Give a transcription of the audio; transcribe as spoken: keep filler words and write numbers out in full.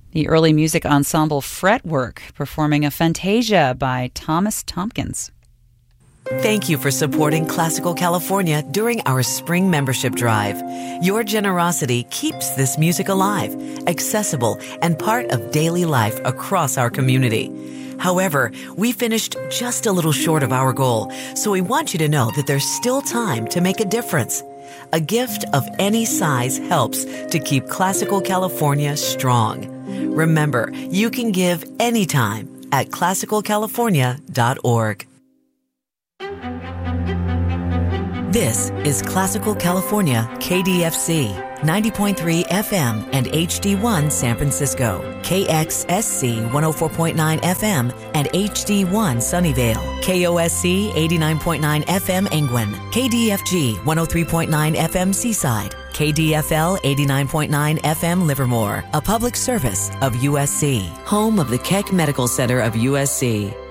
The early music ensemble Fretwork performing a Fantasia by Thomas Tompkins. Thank you for supporting Classical California during our spring membership drive. Your generosity keeps this music alive, accessible, and part of daily life across our community. However, we finished just a little short of our goal, so we want you to know that there's still time to make a difference. A gift of any size helps to keep Classical California strong. Remember, you can give anytime at classical california dot org. This is Classical California, K D F C, ninety point three F M and H D one San Francisco, K X S C one oh four point nine F M and H D one Sunnyvale, K O S C eighty-nine point nine F M Angwin, K D F G one oh three point nine F M Seaside, K D F L eighty-nine point nine F M Livermore, a public service of U S C, home of the Keck Medical Center of U S C.